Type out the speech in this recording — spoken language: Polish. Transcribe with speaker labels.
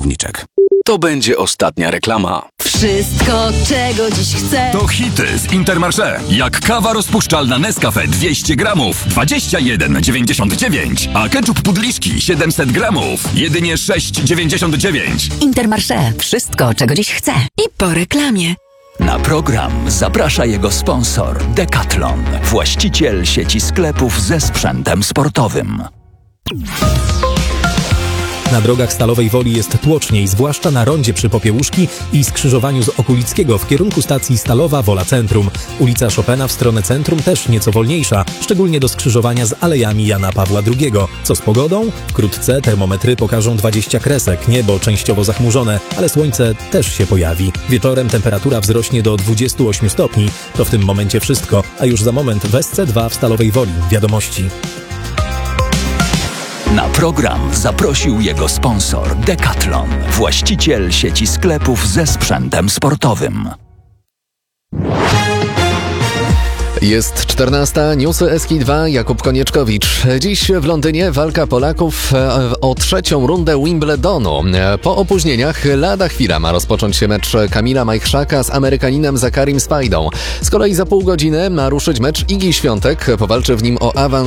Speaker 1: użytkowniczek. To będzie ostatnia reklama.
Speaker 2: Wszystko, czego dziś chcę.
Speaker 3: To hity z Intermarché. Jak kawa rozpuszczalna Nescafe 200 gramów, 21,99. A ketchup Pudliszki 700 gramów, jedynie 6,99.
Speaker 2: Intermarché. Wszystko, czego dziś chcę. I po reklamie.
Speaker 4: Na program zaprasza jego sponsor Decathlon, właściciel sieci sklepów ze sprzętem sportowym.
Speaker 5: Na drogach Stalowej Woli jest tłoczniej, zwłaszcza na rondzie przy Popiełuszki i skrzyżowaniu z Okulickiego w kierunku stacji Stalowa Wola Centrum. Ulica Chopina w stronę centrum też nieco wolniejsza, szczególnie do skrzyżowania z alejami Jana Pawła II. Co z pogodą? Wkrótce termometry pokażą 20 kresek, niebo częściowo zachmurzone, ale słońce też się pojawi. Wieczorem temperatura wzrośnie do 28 stopni. To w tym momencie wszystko, a już za moment w SC2 w Stalowej Woli. Wiadomości.
Speaker 4: Na program zaprosił jego sponsor Decathlon, właściciel sieci sklepów ze sprzętem sportowym.
Speaker 6: Jest 14, newsy Eski2, Jakub Konieczkowicz. Dziś w Londynie walka Polaków o trzecią rundę Wimbledonu. Po opóźnieniach lada chwila ma rozpocząć się mecz Kamila Majchrzaka z Amerykaninem Zakarim Spajdą. Z kolei za pół godziny ma ruszyć mecz Igi Świątek. Powalczy w nim o awans